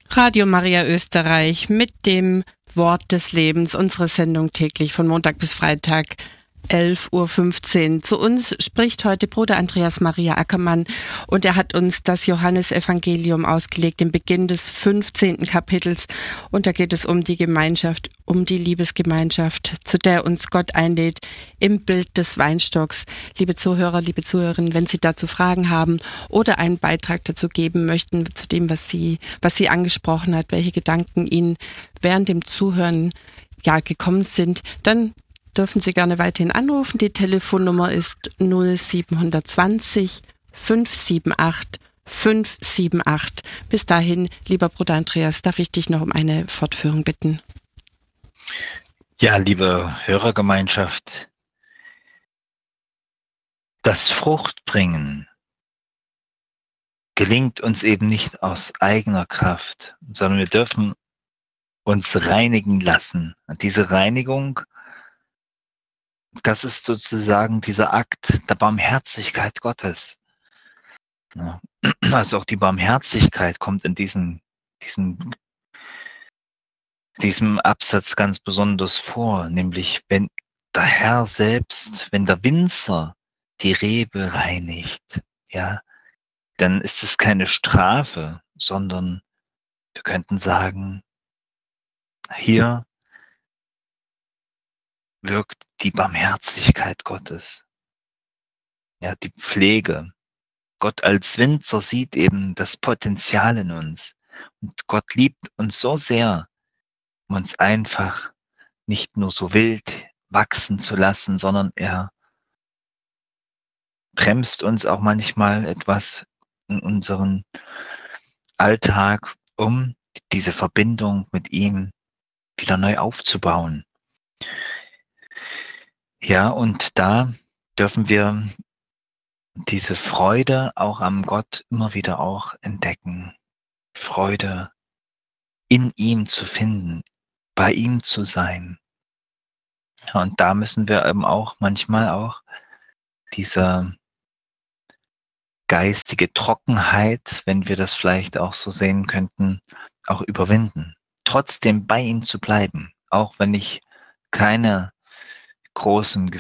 Radio Maria Österreich mit dem Wort des Lebens, unsere Sendung täglich von Montag bis Freitag, 11:15 Uhr. Zu uns spricht heute Bruder Andreas Maria Ackermann und er hat uns das Johannesevangelium ausgelegt, den Beginn des 15. Kapitels. Und da geht es um die Gemeinschaft, um die Liebesgemeinschaft, zu der uns Gott einlädt, im Bild des Weinstocks. Liebe Zuhörer, liebe Zuhörerinnen, wenn Sie dazu Fragen haben oder einen Beitrag dazu geben möchten, zu dem, was sie angesprochen hat, welche Gedanken Ihnen während dem Zuhören gekommen sind, dann dürfen Sie gerne weiterhin anrufen. Die Telefonnummer ist 0720 578 578. Bis dahin, lieber Bruder Andreas, darf ich dich noch um eine Fortführung bitten? Ja, liebe Hörergemeinschaft, das Fruchtbringen gelingt uns eben nicht aus eigener Kraft, sondern wir dürfen uns reinigen lassen. Und diese Reinigung, das ist sozusagen dieser Akt der Barmherzigkeit Gottes. Ja. Also auch die Barmherzigkeit kommt in diesem Absatz ganz besonders vor, nämlich wenn der Herr selbst, wenn der Winzer die Rebe reinigt, ja, dann ist es keine Strafe, sondern wir könnten sagen, hier wirkt die Barmherzigkeit Gottes, ja, die Pflege. Gott als Winzer sieht eben das Potenzial in uns. Und Gott liebt uns so sehr, um uns einfach nicht nur so wild wachsen zu lassen, sondern er bremst uns auch manchmal etwas in unseren Alltag, um diese Verbindung mit ihm wieder neu aufzubauen. Ja, und da dürfen wir diese Freude auch am Gott immer wieder auch entdecken. Freude in ihm zu finden, bei ihm zu sein. Ja, und da müssen wir eben auch manchmal auch diese geistige Trockenheit, wenn wir das vielleicht auch so sehen könnten, auch überwinden. Trotzdem bei ihm zu bleiben, auch wenn ich keine großen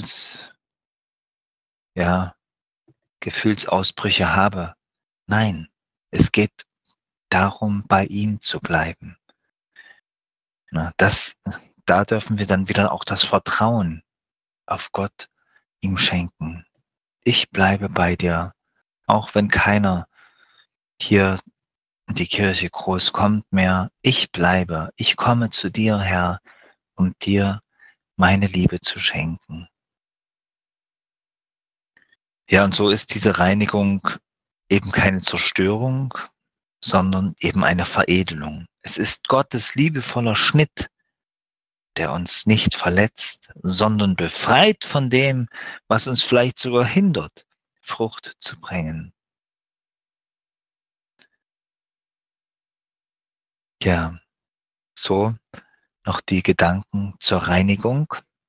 Gefühlsausbrüche habe. Nein, es geht darum, bei ihm zu bleiben. Da dürfen wir dann wieder auch das Vertrauen auf Gott ihm schenken. Ich bleibe bei dir, auch wenn keiner hier in die Kirche groß kommt mehr. Ich bleibe, ich komme zu dir, Herr, um dir meine Liebe zu schenken. Ja, und so ist diese Reinigung eben keine Zerstörung, sondern eben eine Veredelung. Es ist Gottes liebevoller Schnitt, der uns nicht verletzt, sondern befreit von dem, was uns vielleicht sogar hindert, Frucht zu bringen. Ja, so noch die Gedanken zur Reinigung.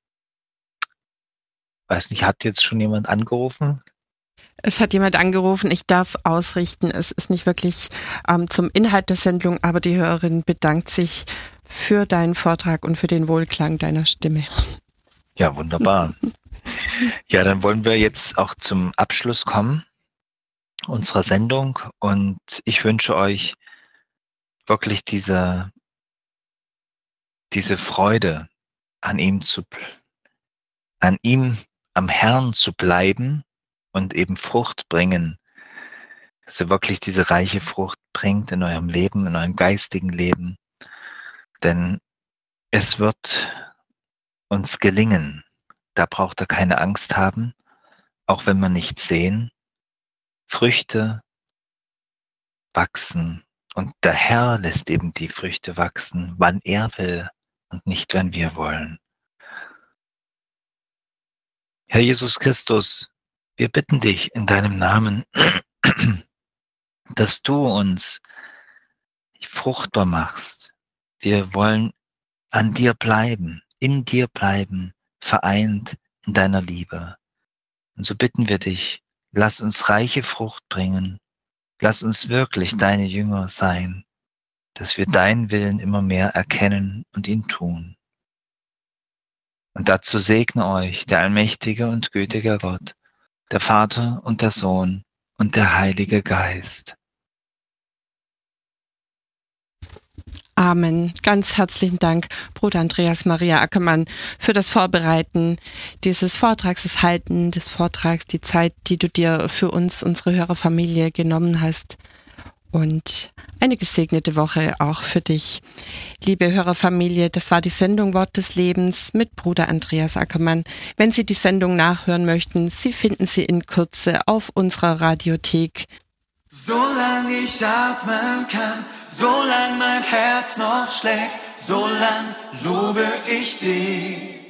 Weiß nicht, hat jetzt schon jemand angerufen? Es hat jemand angerufen, ich darf ausrichten. Es ist nicht wirklich zum Inhalt der Sendung, aber die Hörerin bedankt sich für deinen Vortrag und für den Wohlklang deiner Stimme. Ja, wunderbar. Ja, dann wollen wir jetzt auch zum Abschluss kommen unserer Sendung und ich wünsche euch wirklich diese Freude, an ihm, am Herrn zu bleiben und eben Frucht bringen, dass ihr wirklich diese reiche Frucht bringt in eurem Leben, in eurem geistigen Leben. Denn es wird uns gelingen. Da braucht ihr keine Angst haben, auch wenn wir nichts sehen. Früchte wachsen und der Herr lässt eben die Früchte wachsen, wann er will und nicht, wenn wir wollen. Herr Jesus Christus, wir bitten dich in deinem Namen, dass du uns fruchtbar machst. Wir wollen an dir bleiben, in dir bleiben, vereint in deiner Liebe. Und so bitten wir dich, lass uns reiche Frucht bringen. Lass uns wirklich deine Jünger sein. dass wir deinen Willen immer mehr erkennen und ihn tun. Und dazu segne euch der allmächtige und gütige Gott, der Vater und der Sohn und der Heilige Geist. Amen. Ganz herzlichen Dank, Bruder Andreas Maria Ackermann, für das Vorbereiten dieses Vortrags, das Halten des Vortrags, die Zeit, die du dir für uns, unsere Hörerfamilie genommen hast. Und eine gesegnete Woche auch für dich. Liebe Hörerfamilie, das war die Sendung Wort des Lebens mit Bruder Andreas Ackermann. Wenn Sie die Sendung nachhören möchten, Sie finden sie in Kürze auf unserer Radiothek. Solange ich atmen kann, solange mein Herz noch schlägt, solange lobe ich dich.